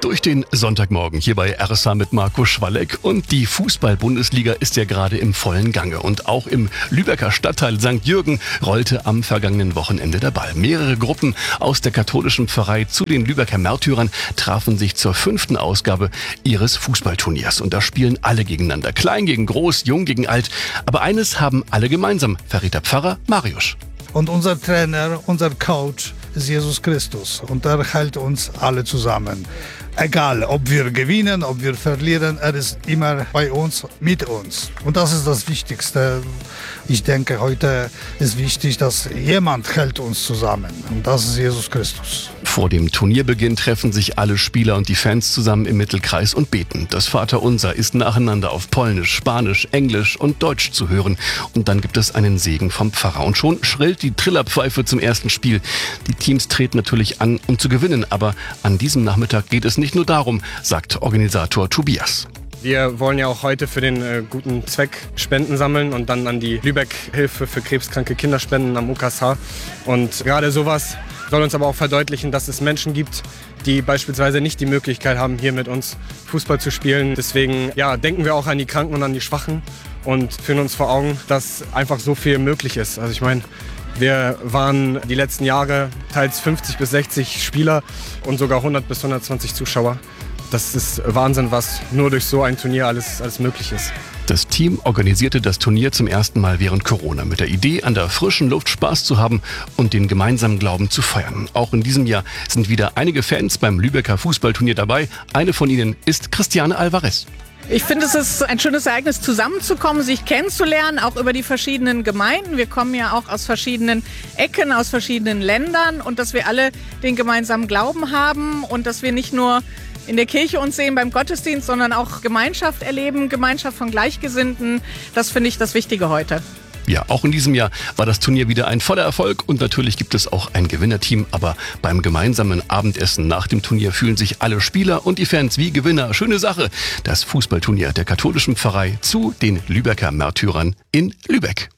Durch den Sonntagmorgen hier bei RSH mit Marco Schwalleck. Und die Fußball-Bundesliga ist ja gerade im vollen Gange. Und auch im Lübecker Stadtteil St. Jürgen rollte am vergangenen Wochenende der Ball. Mehrere Gruppen aus der katholischen Pfarrei zu den Lübecker Märtyrern trafen sich zur 5. Ausgabe ihres Fußballturniers. Und da spielen alle gegeneinander. Klein gegen groß, jung gegen alt. Aber eines haben alle gemeinsam, verrät der Pfarrer Mariusz. Und unser Trainer, unser Coach ist Jesus Christus. Und er hält uns alle zusammen. Egal, ob wir gewinnen, ob wir verlieren, er ist immer bei uns, mit uns. Und das ist das Wichtigste. Ich denke, heute ist wichtig, dass jemand hält uns zusammen. Und das ist Jesus Christus. Vor dem Turnierbeginn treffen sich alle Spieler und die Fans zusammen im Mittelkreis und beten. Das Vaterunser ist nacheinander auf Polnisch, Spanisch, Englisch und Deutsch zu hören. Und dann gibt es einen Segen vom Pfarrer. Und schon schrillt die Trillerpfeife zum ersten Spiel. Die Teams treten natürlich an, um zu gewinnen. Aber an diesem Nachmittag geht es nicht nur darum, sagt Organisator Tobias. Wir wollen ja auch heute für den guten Zweck Spenden sammeln und dann an die Lübeck-Hilfe für krebskranke Kinder spenden am UKSH. Und gerade sowas soll uns aber auch verdeutlichen, dass es Menschen gibt, die beispielsweise nicht die Möglichkeit haben, hier mit uns Fußball zu spielen. Deswegen denken wir auch an die Kranken und an die Schwachen und führen uns vor Augen, dass einfach so viel möglich ist. Also ich meine, wir waren die letzten Jahre teils 50 bis 60 Spieler und sogar 100 bis 120 Zuschauer. Das ist Wahnsinn, was nur durch so ein Turnier alles möglich ist. Das Team organisierte das Turnier zum ersten Mal während Corona mit der Idee, an der frischen Luft Spaß zu haben und den gemeinsamen Glauben zu feiern. Auch in diesem Jahr sind wieder einige Fans beim Lübecker Fußballturnier dabei. Eine von ihnen ist Christiane Alvarez. Ich finde, es ist ein schönes Ereignis, zusammenzukommen, sich kennenzulernen, auch über die verschiedenen Gemeinden. Wir kommen ja auch aus verschiedenen Ecken, aus verschiedenen Ländern und dass wir alle den gemeinsamen Glauben haben und dass wir nicht nur in der Kirche uns sehen beim Gottesdienst, sondern auch Gemeinschaft erleben, Gemeinschaft von Gleichgesinnten. Das finde ich das Wichtige heute. Ja, auch in diesem Jahr war das Turnier wieder ein voller Erfolg und natürlich gibt es auch ein Gewinnerteam, aber beim gemeinsamen Abendessen nach dem Turnier fühlen sich alle Spieler und die Fans wie Gewinner. Schöne Sache, das Fußballturnier der katholischen Pfarrei zu den Lübecker Märtyrern in Lübeck.